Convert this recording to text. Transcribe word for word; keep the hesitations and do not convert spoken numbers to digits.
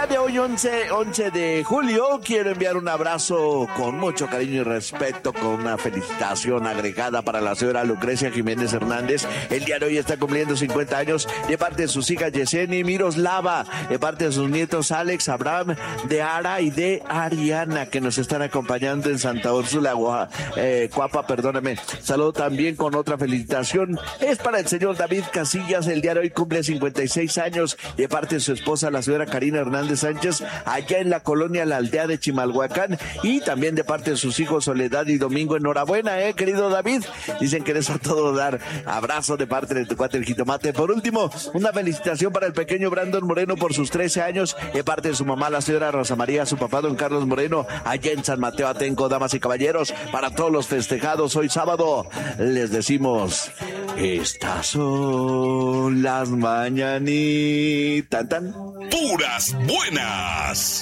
de hoy, once, once de julio, quiero enviar un abrazo con mucho cariño y respeto, con una felicitación agregada para la señora Lucrecia Jiménez Hernández. El día de hoy está cumpliendo cincuenta años, de parte de sus hijas Yeseni, Miroslava, de parte de sus nietos Alex, Abraham, de Ara y de Ariana, que nos están acompañando en Santa Úrsula, Gua, eh, Cuapa, perdóname. Saludo también con otra felicitación. Es para el señor David Casillas, el día de hoy cumple cincuenta y seis años, de parte de su esposa, la señora Karina Hernández Sánchez, allá en la colonia La Aldea de Chimalhuacán, y también de parte de sus hijos Soledad y Domingo. Enhorabuena, eh, querido David. Dicen que eres a todo dar. Abrazo de parte de tu cuate el jitomate. Por último, una felicitación para el pequeño Brandon Moreno por sus trece años, de parte de su mamá, la señora Rosa María, su papá, don Carlos Moreno, allá en San Mateo Atenco. Damas y caballeros, para todos los festejados hoy sábado, les decimos, estas son las mañanitas. ¿Tan, tan? Puras buenas.